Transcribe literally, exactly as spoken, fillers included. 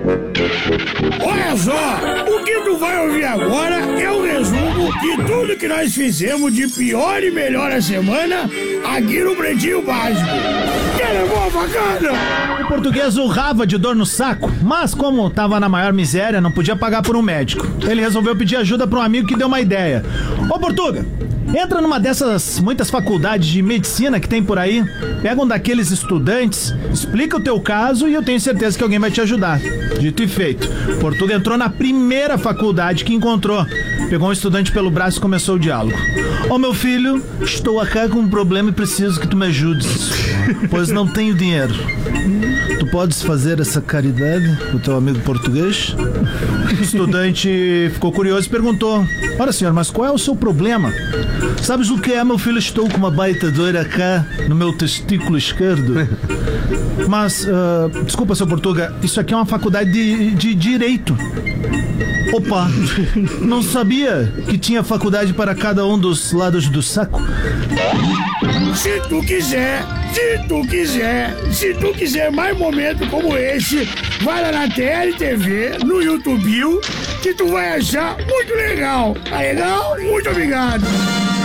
Olha só, o que tu vai ouvir agora é o resumo de tudo que nós fizemos de pior e melhor a semana aqui no Pretinho Básico. Quer boa facada? O português urrava de dor no saco, mas como tava na maior miséria, não podia pagar por um médico. Ele resolveu pedir ajuda para um amigo que deu uma ideia. Ô, Portuga, entra numa dessas muitas faculdades de medicina que tem por aí, pega um daqueles estudantes, explica o teu caso e eu tenho certeza que alguém vai te ajudar. Dito e feito, Portuga entrou na primeira faculdade que encontrou. Pegou um estudante pelo braço e começou o diálogo. Ô, meu filho, estou aqui com um problema e preciso que tu me ajudes, pois não tenho dinheiro. Tu podes fazer essa caridade pro teu amigo português? O estudante ficou curioso e perguntou: ora, senhor, mas qual é o seu problema? Sabes o que é, meu filho? Estou com uma baita dor cá no meu testículo esquerdo. Mas, uh, desculpa, seu Portuga, isso aqui é uma faculdade de, de Direito. Opa, não sabia que tinha faculdade para cada um dos lados do saco? Se tu quiser, se tu quiser, se tu quiser mais momentos como esse, vai lá na T L T V, no YouTube, que tu vai achar muito legal. Tá legal? Muito obrigado.